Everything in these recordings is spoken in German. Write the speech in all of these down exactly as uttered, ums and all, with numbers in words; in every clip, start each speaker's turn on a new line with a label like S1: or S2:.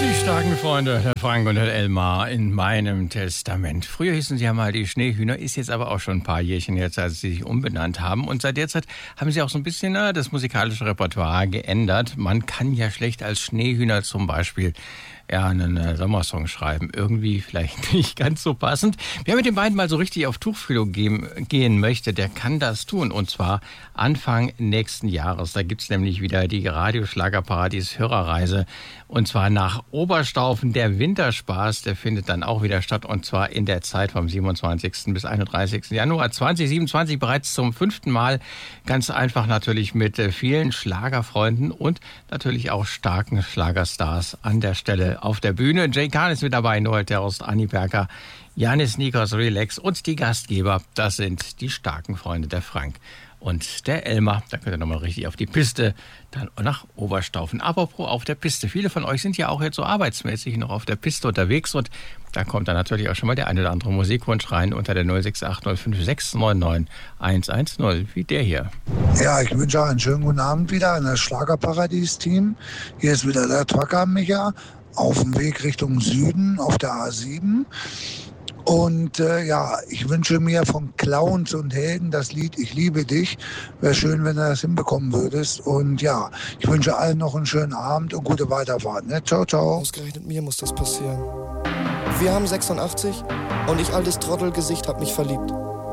S1: Die starken Freunde, der Frank und der Elmar in meinem Testament. Früher hießen sie ja mal die Schneehühner, ist jetzt aber auch schon ein paar Jährchen jetzt, als sie sich umbenannt haben. Und seit der Zeit haben sie auch so ein bisschen na, das musikalische Repertoire geändert. Man kann ja schlecht als Schneehühner zum Beispiel ja, einen äh, Sommersong schreiben. Irgendwie vielleicht nicht ganz so passend. Wer mit den beiden mal so richtig auf Tuchfühlung gehen, gehen möchte, der kann das tun. Und zwar Anfang nächsten Jahres. Da gibt's nämlich wieder die Radioschlagerparadies Hörerreise. Und zwar nach Oberstaufen. Der Winterspaß, der findet dann auch wieder statt. Und zwar in der Zeit vom siebenundzwanzigsten bis einunddreißigsten Januar zweitausendsiebenundzwanzig. Bereits zum fünften Mal. Ganz einfach natürlich mit äh, vielen Schlagerfreunden und natürlich auch starken Schlagerstars an der Stelle auf der Bühne. Jay Kahn ist mit dabei, Noel Terhorst, Anni Berker, Janis Nikos, Relax und die Gastgeber. Das sind die starken Freunde, der Frank und der Elmar. Da könnt ihr nochmal richtig auf die Piste, dann nach Oberstaufen. Apropos auf der Piste. Viele von euch sind ja auch jetzt so arbeitsmäßig noch auf der Piste unterwegs und da kommt dann natürlich auch schon mal der eine oder andere Musikwunsch rein unter der null sechs acht null fünf sechs neun neun eins eins null, wie der hier.
S2: Ja, ich wünsche einen schönen guten Abend wieder an das Schlagerparadies-Team. Hier ist wieder der Trucker Micha auf dem Weg Richtung Süden auf der A sieben. Und äh, ja, ich wünsche mir von Clowns und Helden das Lied Ich liebe dich. Wäre schön, wenn du das hinbekommen würdest. Und ja, ich wünsche allen noch einen schönen Abend und gute Weiterfahrt. Ne? Ciao, ciao.
S3: Ausgerechnet mir muss das passieren. Wir haben sechsundachtzig und ich, altes Trottelgesicht, hab mich verliebt.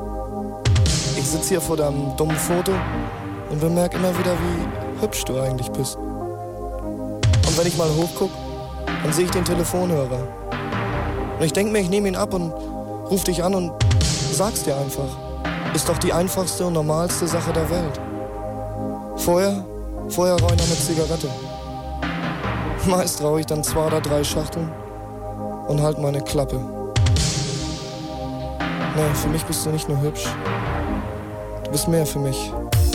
S3: Ich sitz hier vor deinem dummen Foto und bemerk immer wieder, wie hübsch du eigentlich bist. Und wenn ich mal hochguck, dann sehe ich den Telefonhörer. Und ich denke mir, ich nehme ihn ab und ruf dich an und sag's dir einfach. Ist doch die einfachste und normalste Sache der Welt. Vorher, vorher rauch ich noch eine Zigarette. Meist rauche ich dann zwei oder drei Schachteln und halt meine Klappe. Nee, für mich bist du nicht nur hübsch. Du bist mehr für mich.